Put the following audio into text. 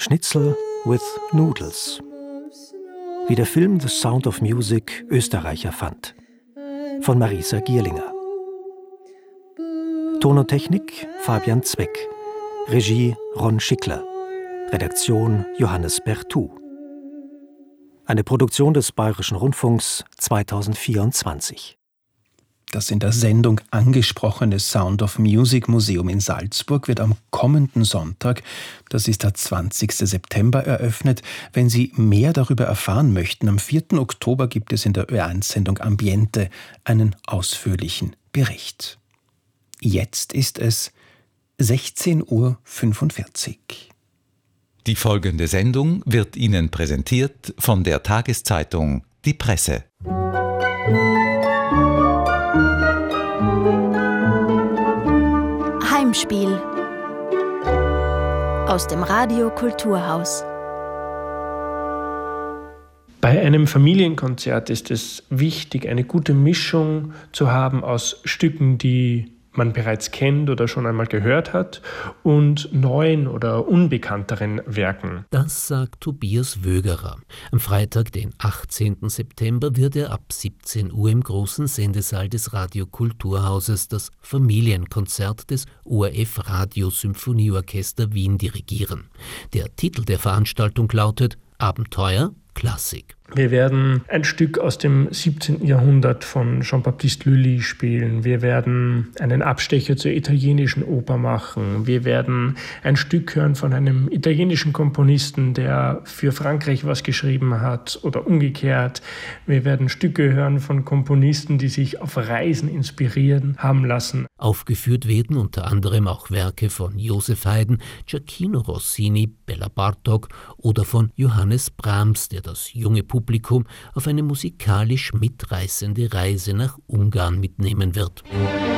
Schnitzel with Noodles. Wie der Film The Sound of Music Österreicher fand. Von Marisa Gierlinger. Ton und Technik Fabian Zweck. Regie Ron Schickler. Redaktion Johannes Bertou. Eine Produktion des Bayerischen Rundfunks 2024. Das in der Sendung angesprochene Sound of Music Museum in Salzburg wird am kommenden Sonntag, das ist der 20. September, eröffnet. Wenn Sie mehr darüber erfahren möchten, am 4. Oktober gibt es in der Ö1-Sendung Ambiente einen ausführlichen Bericht. Jetzt ist es 16:45 Uhr. Die folgende Sendung wird Ihnen präsentiert von der Tageszeitung Die Presse. Heimspiel aus dem Radio Kulturhaus. Bei einem Familienkonzert ist es wichtig, eine gute Mischung zu haben aus Stücken, die man bereits kennt oder schon einmal gehört hat, und neuen oder unbekannteren Werken. Das sagt Tobias Wögerer. Am Freitag, den 18. September, wird er ab 17 Uhr im großen Sendesaal des Radio Kulturhauses das Familienkonzert des ORF Radiosymphonieorchester Wien dirigieren. Der Titel der Veranstaltung lautet Abenteuer Klassik. Wir werden ein Stück aus dem 17. Jahrhundert von Jean-Baptiste Lully spielen. Wir werden einen Abstecher zur italienischen Oper machen. Wir werden ein Stück hören von einem italienischen Komponisten, der für Frankreich was geschrieben hat oder umgekehrt. Wir werden Stücke hören von Komponisten, die sich auf Reisen inspirieren haben lassen. Aufgeführt werden unter anderem auch Werke von Joseph Haydn, Gioacchino Rossini, Bela Bartok oder von Johannes Brahms, der das junge Publikum auf eine musikalisch mitreißende Reise nach Ungarn mitnehmen wird.